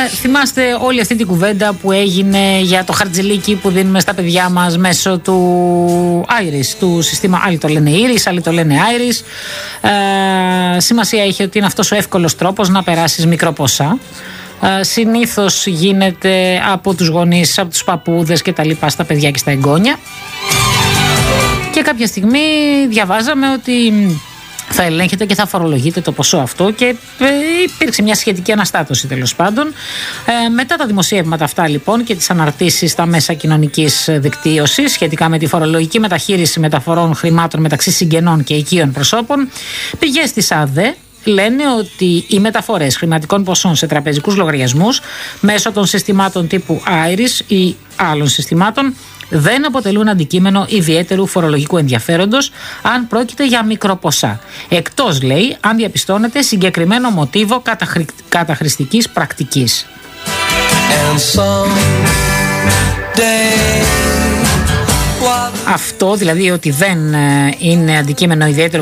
θυμάστε όλη αυτή την κουβέντα που έγινε για το χαρτζηλίκι που δίνουμε στα παιδιά μας μέσω του Iris, του συστήμα, άλλοι το λένε Iris, άλλοι το λένε Iris. Σημασία έχει ότι είναι αυτός ο εύκολος τρόπος να περάσεις μικροποσά. Συνήθως γίνεται από τους γονείς, από τους παππούδες και τα λοιπά στα παιδιά και στα εγγόνια. Και κάποια στιγμή διαβάζαμε ότι θα ελέγχεται και θα φορολογείται το ποσό αυτό και υπήρξε μια σχετική αναστάτωση τέλος πάντων. Μετά τα δημοσιεύματα αυτά λοιπόν και τις αναρτήσεις στα μέσα κοινωνικής δικτύωσης σχετικά με τη φορολογική μεταχείριση μεταφορών χρημάτων μεταξύ συγγενών και οικείων προσώπων, πηγές της ΑΔΕ λένε ότι οι μεταφορές χρηματικών ποσών σε τραπεζικούς λογαριασμούς μέσω των συστημάτων τύπου Iris ή άλλων συστημάτων δεν αποτελούν αντικείμενο ιδιαίτερου φορολογικού ενδιαφέροντος αν πρόκειται για μικροποσά. Εκτός, λέει, αν διαπιστώνεται συγκεκριμένο μοτίβο καταχρηστικής πρακτικής. Αυτό, δηλαδή ότι δεν είναι αντικείμενο ιδιαίτερου